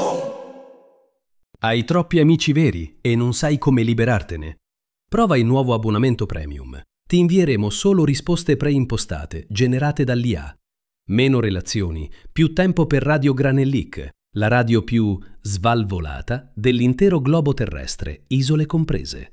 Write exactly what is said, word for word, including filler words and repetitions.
Hai troppi amici veri e non sai come liberartene? Prova il nuovo abbonamento premium. Ti invieremo solo risposte preimpostate, generate dall'I A. Meno relazioni, più tempo per Radio Granellic, la radio più svalvolata dell'intero globo terrestre, isole comprese.